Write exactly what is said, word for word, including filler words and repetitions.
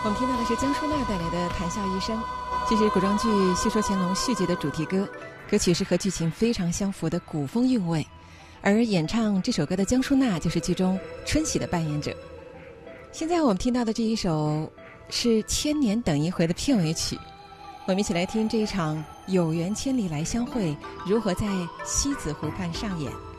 我们听到的是江淑娜带来的《谈笑一生》，这是古装剧《戏说乾隆》续集的主题歌，歌曲是和剧情非常相符的古风韵味，而演唱这首歌的江淑娜就是剧中春喜的扮演者。现在我们听到的这一首是《千年等一回》的片尾曲，我们一起来听这一场有缘千里来相会如何在西子湖畔上演。